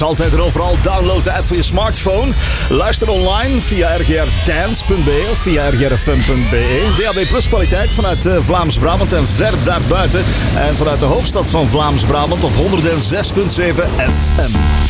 is altijd en overal. Download de app voor je smartphone. Luister online via rgrdance.be of via rgrfm.be. DAB Plus kwaliteit vanuit Vlaams-Brabant en ver daarbuiten. En vanuit de hoofdstad van Vlaams-Brabant op 106.7 FM.